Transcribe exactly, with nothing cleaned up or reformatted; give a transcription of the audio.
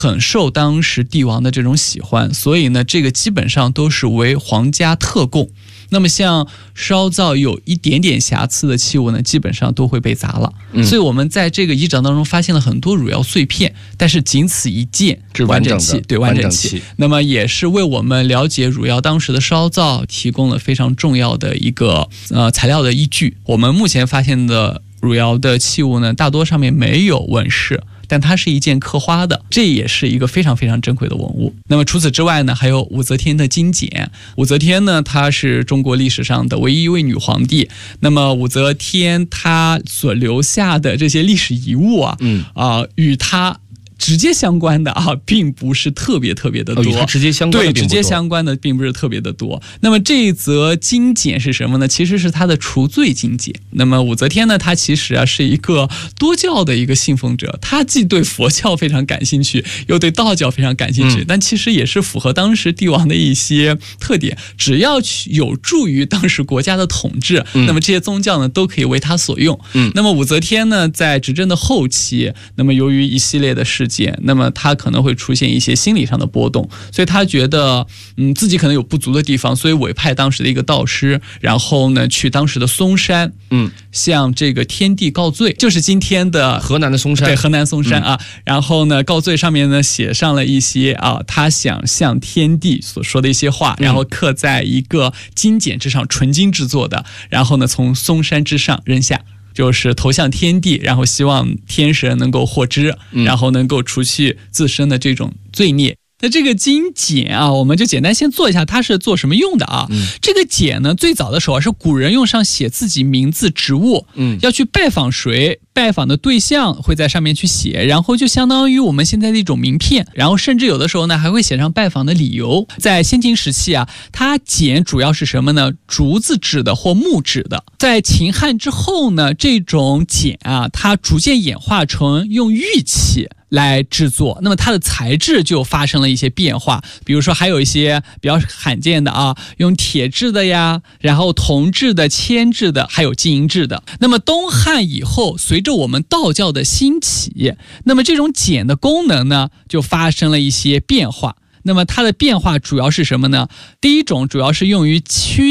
很受当时帝王的这种喜欢，所以呢，这个基本上都是为皇家特供。那么像烧造有一点点瑕疵的器物呢，基本上都会被砸了。嗯、所以我们在这个遗址当中发现了很多汝窑碎片，但是仅此一件完整器，对完整器。那么也是为我们了解汝窑当时的烧造提供了非常重要的一个呃材料的依据。我们目前发现的汝窑的器物呢，大多上面没有纹饰，但它是一件刻花的，这也是一个非常非常珍贵的文物。那么除此之外呢，还有武则天的金简。武则天呢，她是中国历史上的唯一一位女皇帝。那么武则天她所留下的这些历史遗物啊，嗯啊、呃，与她直接相关的啊，并不是特别特别的多。 哦、直接相关的对，直接相关的并不是特别的多。那么这一则金简是什么呢？其实是他的除罪金简。那么武则天呢，她其实啊是一个多教的一个信奉者，她既对佛教非常感兴趣，又对道教非常感兴趣，嗯、但其实也是符合当时帝王的一些特点。只要有助于当时国家的统治，嗯、那么这些宗教呢都可以为他所用。嗯，那么武则天呢，在执政的后期，那么由于一系列的事件。那么他可能会出现一些心理上的波动，所以他觉得嗯自己可能有不足的地方，所以委派当时的一个道师，然后呢去当时的嵩山，嗯，向这个天帝告罪，就是今天的河南的嵩山， 对，河南嵩山啊。嗯、然后呢告罪上面呢写上了一些啊他想向天帝所说的一些话，然后刻在一个金简之上，纯金制作的，然后呢从嵩山之上扔下。就是投向天地，然后希望天神能够获知，然后能够除去自身的这种罪孽。那这个金简啊，我们就简单先做一下它是做什么用的啊。嗯、这个简呢，最早的时候是古人用上写自己名字、职务，嗯，要去拜访谁，拜访的对象会在上面去写，然后就相当于我们现在的一种名片，然后甚至有的时候呢还会写上拜访的理由。在先秦时期啊，它简主要是什么呢？竹子制的或木质的。在秦汉之后呢，这种简啊，它逐渐演化成用玉器来制作，那么它的材质就发生了一些变化，比如说还有一些比较罕见的啊，用铁制的呀，然后铜制的、铅制的，还有金银制的。那么东汉以后，随着我们道教的兴起，那么这种简的功能呢，就发生了一些变化。那么它的变化主要是什么呢？第一种主要是用于驱